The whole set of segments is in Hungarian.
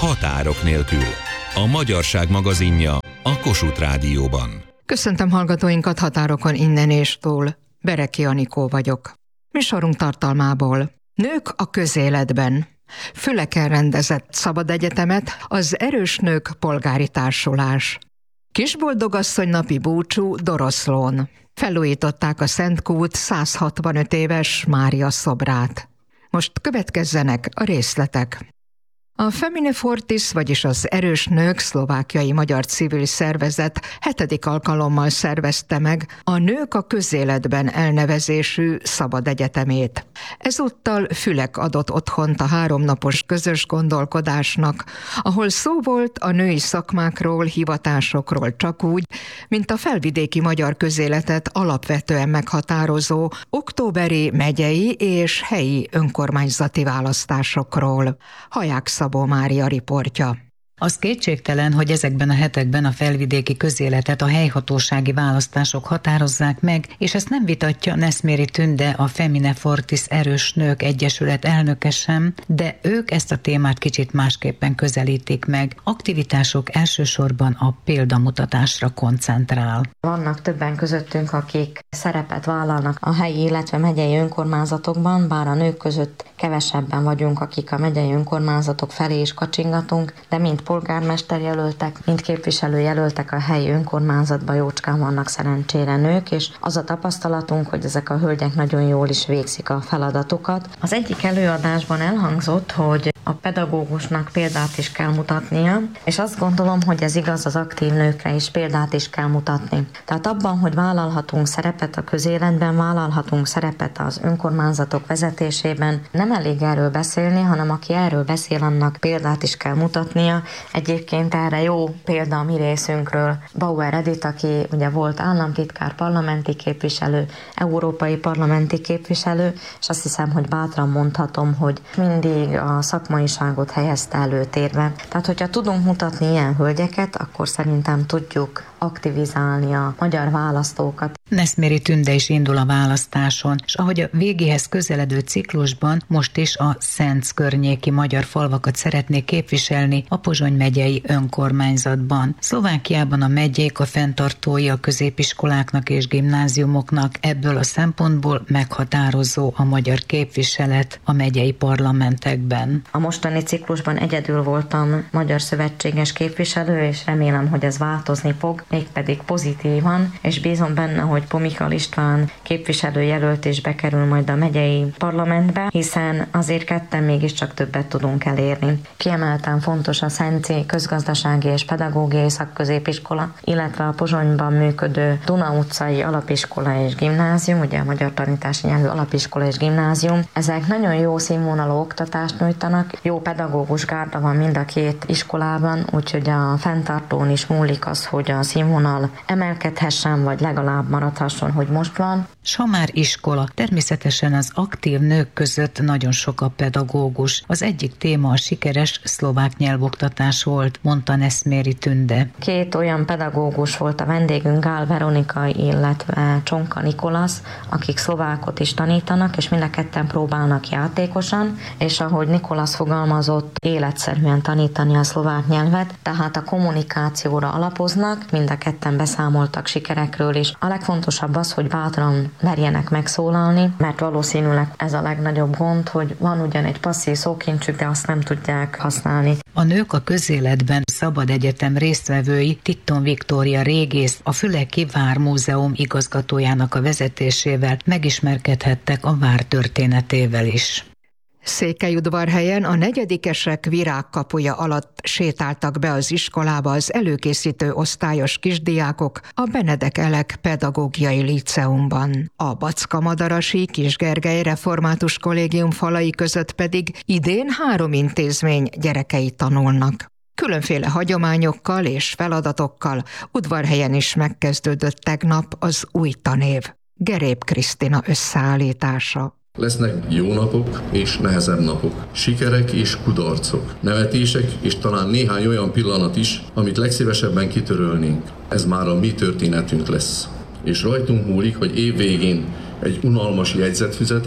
Határok nélkül. A Magyarság magazinja a Kossuth Rádióban. Köszöntöm hallgatóinkat határokon innen és túl. Bereki Anikó vagyok. Műsorunk tartalmából: Nők a közéletben. Füleken rendezett szabadegyetemet az Erős Nők Polgári Társulás. Kisboldogasszony napi búcsú Doroszlón. Felújították a Szentkút 165 éves Mária szobrát. Most következzenek a részletek. A Femine Fortis, vagyis az Erős Nők szlovákiai magyar civil szervezet 7. alkalommal szervezte meg a Nők a közéletben elnevezésű szabadegyetemét. Ezúttal Fülek adott otthont a 3 napos közös gondolkodásnak, ahol szó volt a női szakmákról, hivatásokról csak úgy, mint a felvidéki magyar közéletet alapvetően meghatározó októberi megyei és helyi önkormányzati választásokról. Haják Szabó Mária riportja. Az kétségtelen, hogy ezekben a hetekben a felvidéki közéletet a helyhatósági választások határozzák meg, és ezt nem vitatja Neszméri Tünde, a Femine Fortis Erős Nők Egyesület elnöke sem, de ők ezt a témát kicsit másképpen közelítik meg. Aktivitások elsősorban a példamutatásra koncentrál. Vannak többen közöttünk, akik szerepet vállalnak a helyi, illetve megyei önkormányzatokban, bár a nők között kevesebben vagyunk, akik a megyei önkormányzatok felé is kacsingatunk, de mind polgármesterjelöltek, mind képviselőjelöltek a helyi önkormányzatban jócskán vannak szerencsére nők, és az a tapasztalatunk, hogy ezek a hölgyek nagyon jól is végzik a feladatukat. Az egyik előadásban elhangzott, hogy a pedagógusnak példát is kell mutatnia, és azt gondolom, hogy ez igaz az aktív nőkre is, példát is kell mutatni. Tehát abban, hogy vállalhatunk szerepet a közéletben, vállalhatunk szerepet az önkormányzatok vezetésében, nem elég erről beszélni, hanem aki erről beszél, annak példát is kell mutatnia. Egyébként erre jó példa a mi részünkről Bauer Edith, aki ugye volt államtitkár, parlamenti képviselő, európai parlamenti képviselő, és azt hiszem, hogy bátran mondhatom, hogy mindig a szakmaiságot helyezte előtérbe. Tehát, hogyha tudunk mutatni ilyen hölgyeket, akkor szerintem tudjuk aktivizálni a magyar választókat. Neszméri Tünde is indul a választáson, és ahogy a végéhez közeledő ciklusban most is a Szenc környéki magyar falvakat szeretnék képviselni a Pozsony megyei önkormányzatban. Szlovákiában a megyék a fenntartói a középiskoláknak és gimnáziumoknak, ebből a szempontból meghatározó a magyar képviselet a megyei parlamentekben. A mostani ciklusban egyedül voltam magyar szövetséges képviselő, és remélem, hogy ez változni fog, mégpedig pozitívan, és bízom benne, hogy Pomikal István képviselőjelölt is bekerül majd a megyei parlamentbe, hiszen azért ketten mégiscsak többet tudunk elérni. Kiemelten fontos a Szenci Közgazdasági és Pedagógiai Szakközépiskola, illetve a Pozsonyban működő Duna utcai alapiskola és gimnázium, ugye a magyar tanítási nyelvű alapiskola és gimnázium. Ezek nagyon jó színvonalú oktatást nyújtanak, jó pedagógus gárda van mind a két iskolában, úgyhogy a fenntartón is múlik az, hogy a színvonal emelkedhessen, vagy legalább maradhasson, hogy most van. S ha már iskola, természetesen az aktív nők között nagyon sok a pedagógus. Az egyik téma a sikeres szlovák nyelvoktatás volt, mondta Neszméri Tünde. 2 olyan pedagógus volt a vendégünk, Gál Veronika, illetve Csonka Nikolasz, akik szlovákot is tanítanak, és mind a ketten próbálnak játékosan, és ahogy Nikolasz fogalmazott, életszerűen tanítani a szlovák nyelvet, tehát a kommunikációra alapoznak, mind a ketten beszámoltak sikerekről is. A legfontosabb az, hogy bátran merjenek megszólalni, mert valószínűleg ez a legnagyobb gond, hogy van ugyan egy passzív szókincsük, de azt nem tudják használni. A Nők a közéletben szabadegyetem résztvevői Titton Viktória régész, a Füleki Vármúzeum igazgatójának a vezetésével megismerkedhettek a vár történetével is. Székelyudvarhelyen a negyedikesek virágkapuja alatt sétáltak be az iskolába az előkészítő osztályos kisdiákok a Benedek Elek Pedagógiai Líceumban. A Backa-Madarasi Kis-Gergely Református Kollégium falai között pedig idén 3 intézmény gyerekei tanulnak. Különféle hagyományokkal és feladatokkal Udvarhelyen is megkezdődött tegnap az új tanév. Gerép Krisztina összeállítása. Lesznek jó napok és nehezebb napok, sikerek és kudarcok, nevetések és talán néhány olyan pillanat is, amit legszívesebben kitörölnénk. Ez már a mi történetünk lesz. És rajtunk múlik, hogy év végén egy unalmas jegyzetfüzetet,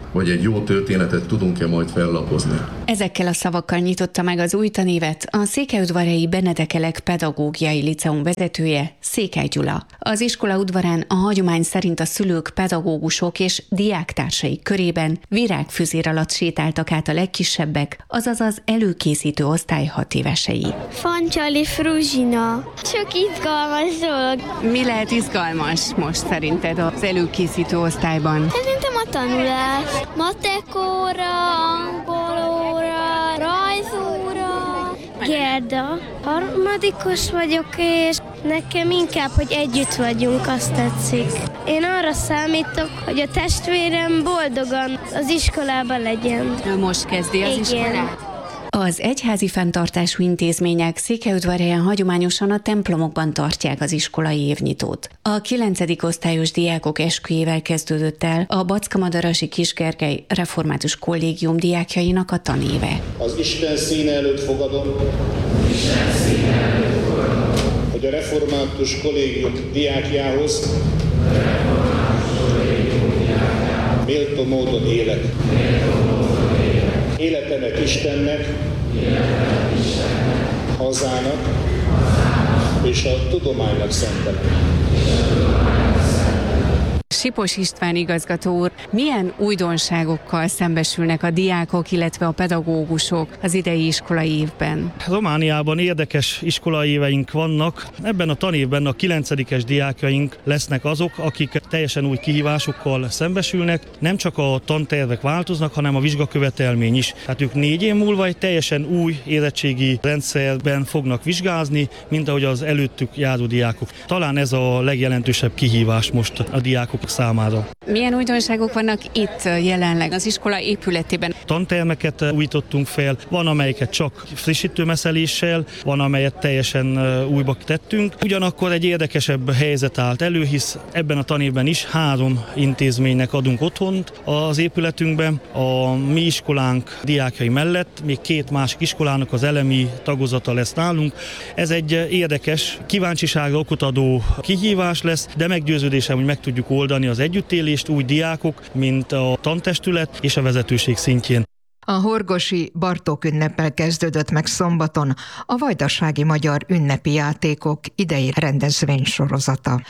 vagy egy jó történetet tudunk-e majd fellapozni. Ezekkel a szavakkal nyitotta meg az új tanévet a Székelyudvarhelyi Benedek Elek Pedagógiai Liceum vezetője, Székely Gyula. Az iskola udvarán a hagyomány szerint a szülők, pedagógusok és diáktársaik körében virágfüzér alatt sétáltak át a legkisebbek, azaz az előkészítő osztály 6 évesei. Fancsali Fruzsina. Sok izgalmas dolog. Mi lehet izgalmas most szerinted az előkészítő osztályban? Szerintem a tanulás. Matekóra, angolóra, rajzóra. Gerda. Harmadikos vagyok, és nekem inkább, hogy együtt vagyunk, azt tetszik. Én arra számítok, hogy a testvérem boldogan az iskolában legyen. Ő most kezdi az iskolát? Az egyházi fenntartású intézmények Székelyudvarhelyen hagyományosan a templomokban tartják az iskolai évnyitót. A 9. osztályos diákok esküjével kezdődött el a Bacskamadarasi Kisgergely Református Kollégium diákjainak a tanéve. Az Isten színe előtt fogadom, hogy a Református Kollégium diákjához méltó módon élek. Életemet Istennek, hazának és a tudománynak szentelem. Sipos István igazgató úr, milyen újdonságokkal szembesülnek a diákok, illetve a pedagógusok az idei iskolai évben? Romániában érdekes iskolai éveink vannak. Ebben a tanévben a 9-es diákjaink lesznek azok, akik teljesen új kihívásokkal szembesülnek. Nem csak a tantervek változnak, hanem a vizsgakövetelmény is. Tehát ők 4 év múlva egy teljesen új érettségi rendszerben fognak vizsgázni, mint ahogy az előttük járó diákok. Talán ez a legjelentősebb kihívás most a diákok számára. Milyen újdonságok vannak itt jelenleg az iskola épületében? Tantermeket újítottunk fel, van amelyiket csak frissítőmeszeléssel, van amelyet teljesen újba tettünk. Ugyanakkor egy érdekesebb helyzet állt elő, hisz ebben a tanévben is 3 intézménynek adunk otthont az épületünkben. A mi iskolánk diákjai mellett még 2 másik iskolának az elemi tagozata lesz nálunk. Ez egy érdekes, kíváncsiságra okot adó kihívás lesz, de meggyőződésem, hogy meg tudjuk oldani az együttélést úgy diákok, mint a tantestület és a vezetőség szintjén. A horgosi Bartók ünneppel kezdődött meg szombaton a Vajdasági Magyar Ünnepi Játékok idei rendezvénysorozata.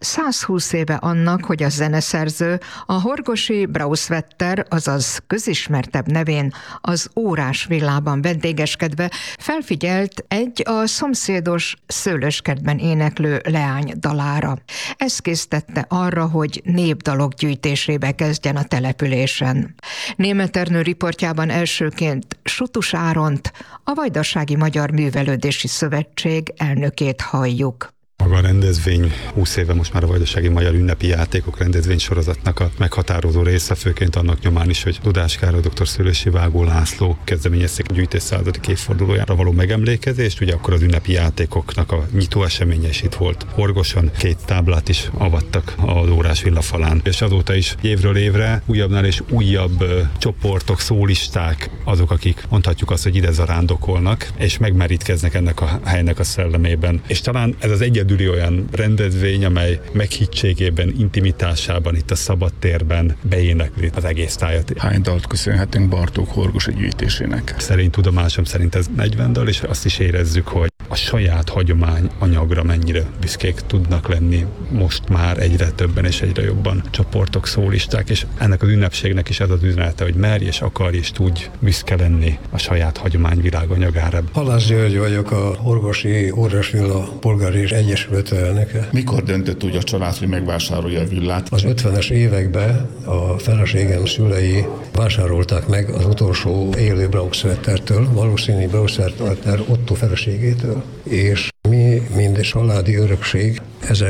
120 éve annak, hogy a zeneszerző a horgosi Brauswetter, azaz közismertebb nevén az Órás villában vendégeskedve felfigyelt egy a szomszédos szőlőskertben éneklő leány dalára. Ez késztette arra, hogy népdalok gyűjtésébe kezdjen a településen. Németh Ernő riportjában elsőként Sutus Áront, a Vajdasági Magyar Művelődési Szövetség elnökét halljuk. Maga a rendezvény 20 éve most már a Vajdasági Magyar Ünnepi Játékok rendezvénysorozatnak a meghatározó része, főként annak nyomán is, hogy Dudás Károly dr. Szőlősi Vágó László kezdeményezték a gyűjtés 100. évfordulójára való megemlékezést. Ugye akkor az ünnepi játékoknak a nyitó eseménye is itt volt Horgoson, 2 táblát is avattak az Órás villa falán. És azóta is évről évre újabbnál és újabb csoportok, szólisták, azok, akik mondhatjuk azt, hogy ide zarándokolnak, és megmerítkeznek ennek a helynek a szellemében. És talán ez az egyedüli olyan rendezvény, amely meghittségében, intimitásában, itt a szabadtérben beénekli az egész tájat. Hány dalt köszönhetünk Bartók horgosi gyűjtésének? Szerint tudomásom szerint ez 40 dal, és azt is érezzük, hogy a saját hagyomány anyagra mennyire büszkék tudnak lenni most már egyre többen és egyre jobban csoportok, szólisták, és ennek az ünnepségnek is ez az üzenete, hogy merj és akarj és tudj büszke lenni a saját hagyomány világanyagára. Halász György vagyok, a horgosi Órás villa polgári és egyesület elnöke. Mikor döntött úgy a család, hogy megvásárolja a villát? Az 50-es években a feleségem szülei vásárolták meg az utolsó élő Brauswettertől, valószínű Brauswetter Otto feleségétől. És mi, mind családi örökség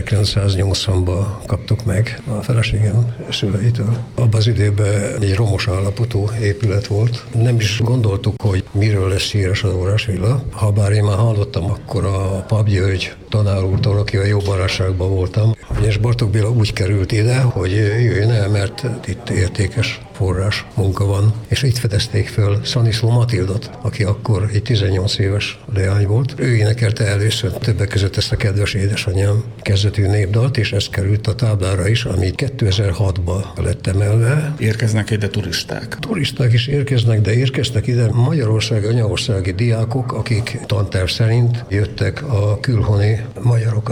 1980-ban kaptuk meg a feleségem szüleitől. Abban az időben egy romos állapotú épület volt. Nem is gondoltuk, hogy miről lesz híres az Órás villa. Habár én már hallottam akkor a Pap György tanár úrtól, aki a jó barátságban voltam. És Bartók Béla úgy került ide, hogy jöjjön el, mert itt értékes forrás munka van. És itt fedezték föl Szaniszló Matildot, aki akkor egy 18 éves leány volt. Ő énekelte először többek között ezt a kedves édesanyám kezdetű népdalt, és ez került a táblára is, ami 2006-ban lett emelve. Érkeznek ide turisták? Turisták is érkeznek, de érkeztek ide magyarországi, anyaországi diákok, akik tanterv szerint jöttek a külhoni magyarok